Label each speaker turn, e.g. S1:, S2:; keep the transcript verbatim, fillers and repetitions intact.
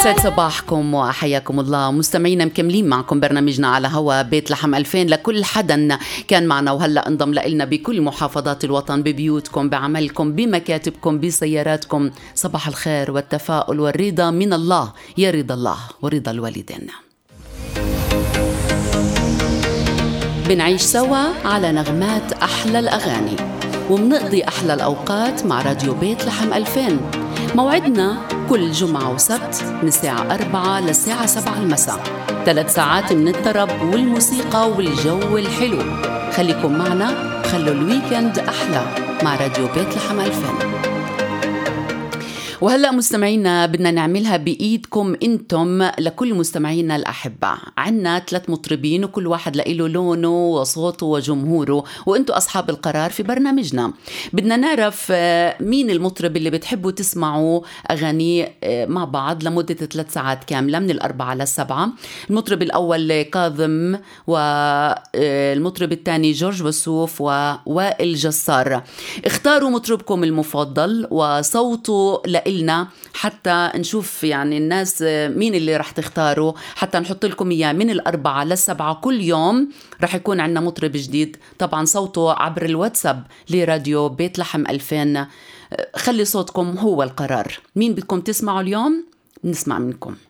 S1: يسعد صباحكم وحياكم الله مستمعينا، مكملين معكم برنامجنا على هوا بيت لحم ألفين لكل حدا كان معنا وهلأ انضم لنا بكل محافظات الوطن، ببيوتكم، بعملكم، بمكاتبكم، بسياراتكم. صباح الخير والتفاؤل والرضا من الله، يا رضا الله ورضا الوالدين. بنعيش سوا على نغمات أحلى الأغاني ومنقضي أحلى الأوقات مع راديو بيت لحم ألفين. موعدنا كل جمعة وسبت من الساعة أربعة للساعة سبعة المساء، ثلاث ساعات من الطرب والموسيقى والجو الحلو. خليكم معنا، خلوا الويكند أحلى مع راديو بيت لحم ألفين. وهلأ مستمعينا بدنا نعملها بإيدكم انتم لكل مستمعينا الأحباء. عنا ثلاث مطربين وكل واحد لإله لونه وصوته وجمهوره، وانتم أصحاب القرار في برنامجنا. بدنا نعرف مين المطرب اللي بتحبوا تسمعوا أغاني مع بعض لمدة ثلاث ساعات كاملة من الأربعة للسبعة. المطرب الأول كاظم، والمطرب الثاني جورج وسوف ووائل جسار. اختاروا مطربكم المفضل وصوته لإلنا حتى نشوف يعني الناس مين اللي رح تختاروا، حتى نحط لكم إياه من الأربعة للسبعة. كل يوم رح يكون عنا مطرب جديد، طبعا صوته عبر الواتساب لراديو بيت لحم ألفين. خلي صوتكم هو القرار. مين بدكم تسمعوا اليوم؟ نسمع منكم.